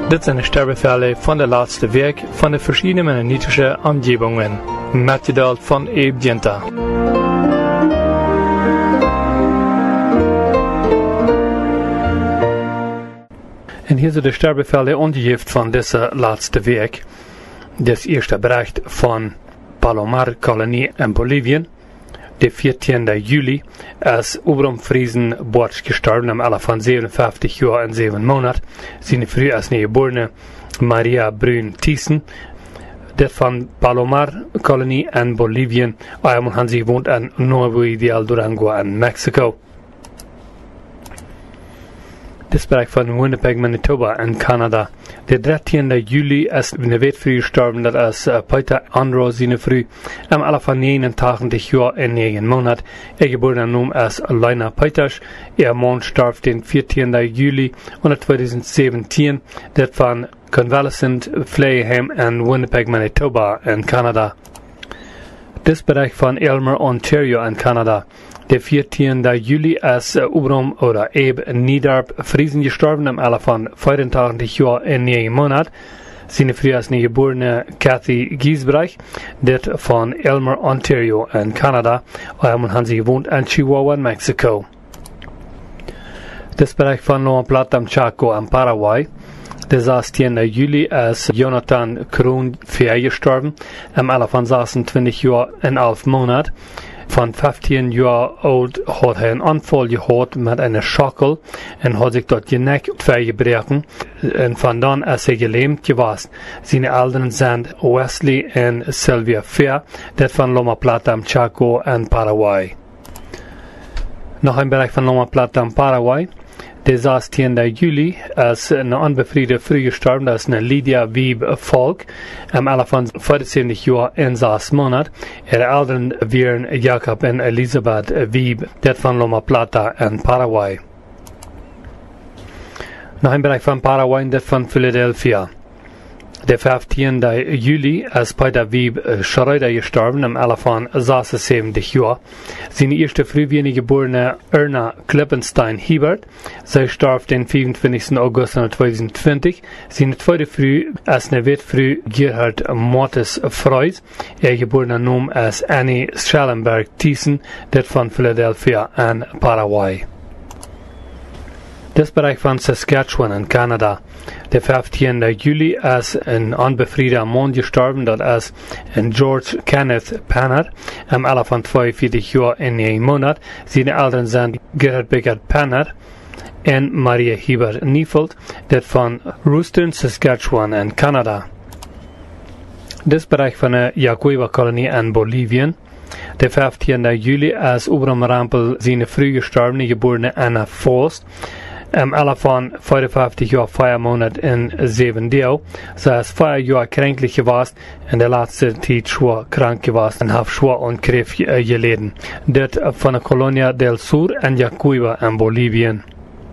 Dit zijn de sterfbevelen van de laatste week van de verschillende mennonitische omgevingen. Materiaal van Ebjenta. En hier zijn de sterfbevelen ondergeeft van deze laatste week. Dit eerste bericht van Palomar-kolonie in Bolivien. De 14. juli is Oberum-Friesen Borch gestorben am Alter von 57 Jahren und 7 Monaten. Seine Frau ist eine geborene Maria Brün-Thiessen. Das von Palomar-Kolonie in Bolivien. Einmal haben sie gewohnt in Nuevo Ideal Durango in Mexiko. Das Bereich von Winnipeg, Manitoba in Kanada. Der 13. Juli ist eine Wetfrüh gestorben, das ist Peter Andro, seine Früh, am Alter von 89 Jahren in 9 Monaten. Geboren ist Lena Peters. Ihr Mann starb den 14. Juli 2017, das von Convalescent Pflegeheim in Winnipeg, Manitoba in Kanada. Das Bereich von Elmer, Ontario in Kanada. Der 14. Juli ist Ubrom oder Eb Niederb Friesen gestorben am Alter von 84 Jahren in 9 Monaten. Seine Frau ist eine geborene Kathy Giesbreich, das von Elmer, Ontario in Kanada. Und haben sie gewohnt in Chihuahua, Mexiko. Das Bereich von Loma Plata am Chaco in Paraguay. Der 16. Juli ist Jonathan Kroon gestorben am Alter von 26 Jahren in 11 Monaten. Von 15 Jahren alt hat er einen Anfall gehabt mit einer Schachtel und hat sich dort Genick gebrochen. Und von dann ist er gelähmt gewesen. Seine Eltern sind Wesley und Sylvia Fair, das von Loma Plata am Chaco in Paraguay. Noch im Bereich von Loma Plata in Paraguay. Der 16. Juli ist eine unbefriedigte Früh gestorben, das ist eine Lydia Wieb Volk, am Alter von 75 Jahren in 6 Monaten. Ihre Eltern waren Jakob und Elisabeth Wieb, das von Loma Plata in Paraguay. Noch im Bereich von Paraguay, das von Philadelphia. Der 15. Juli ist Peter Wieb Schreuder gestorben, am Alter von 76 Jahren. Seine erste Früh war eine geborene Erna Klippenstein-Hiebert. Sie starb den 25. August 2020. Seine zweite Früh ist eine Witfrüh Gerhard Mortis Freud. Ihr geborener Name ist Annie Schellenberg-Thiessen, das von Philadelphia in Paraguay. Das Bereich von Saskatchewan in Kanada. Der 15. Juli ist ein unbefriedigter Mann gestorben, das ist George Kenneth Panner, am Alter von 42 Jahren in 1 Monat. Seine Eltern sind Gerhard Beckert Panner und Maria Heber Niefeld, das von Rooston, Saskatchewan in Kanada. Das Bereich von der Yacuiba-Kolonie in Bolivien. Der 15. Juli ist Ubram Rampel seine früh gestorbene geborene Anna Faust. Am Alter von 55 Jahren, 4 Monate in 7 Tagen. Sie ist 4 Jahre kränklich gewesen, in der letzten Zeit schwer krank gewesen und hat schwer und kräftig gelitten. Das von der Colonia del Sur in Yacuiba in Bolivien.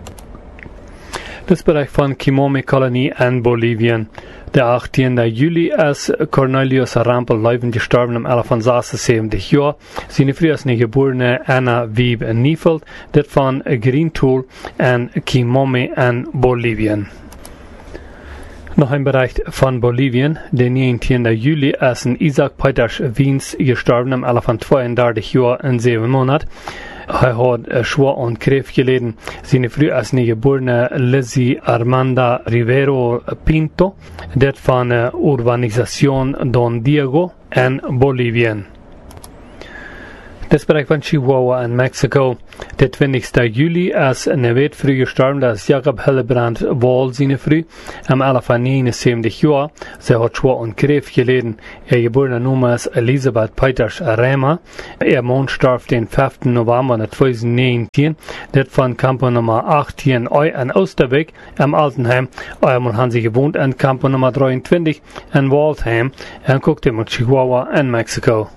Das Bereich von Kimome-Kolonie in Bolivien. Der 18. Juli ist Cornelius Rampel-Leuven gestorben am Alter von 76 Jahren. Seine Frau ist eine geborene Anna Wieb Niefeld, das von Greentool in Kimome in Bolivien. Noch ein Bereich von Bolivien. Der 19. Juli ist Isaac Peters Wiens gestorben am Alter von 32 Jahren in 7 Monaten. Er hat schwer und kräftig gelitten. Seine Frau ist eine geborene Lizzie Armanda Rivero Pinto, das von der Urbanisation Don Diego in Bolivien. Das Bereich von Chihuahua in Mexiko. Der 20. Juli ist eine Wetfrüh gestorben, das ist Jakob Hillebrand Wall, seine Früh, am Alter von 79 Jahren. Sie hat schwer und kräftig gelitten. Ihr geborener Name ist Elisabeth Peters Rema. Ihr Mann starb den 5. November 2019, das von Campo Nummer 18 in Osterbeek, am Altenheim. Euer Mann haben sie gewohnt in Campo Nummer 23 in Waldheim, und guckte mit Chihuahua in Mexiko.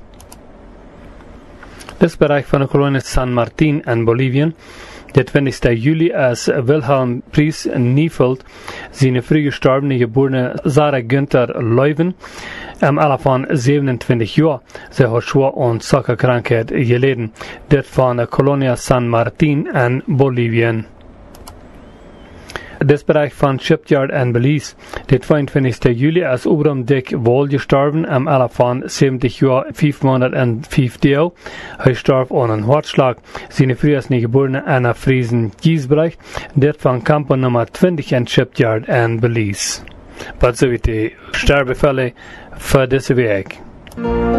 Das Bereich von der Kolonie San Martin in Bolivien. Der 20. Juli ist Wilhelm Pries Niefeld, seine früh gestorbene geborene Sarah Günther Leuven, am Alter von 27 Jahren. Sie hat schwer und Zuckerkrankheit gelitten. Das von der Kolonie San Martin in Bolivien. Das Bereich von Shipyard in Belize. Der 22. Juli ist Obram Dick Wohl gestorben, am Alter von 70 Jahren, 5 Monate und 5 Tage. Er starb an einem Herzschlag. Seine früheste Geborene Anna Friesen Giesbrecht, der von Campo Nummer 20 in Shipyard in Belize. Was so wie die Sterbefälle für diese Weg.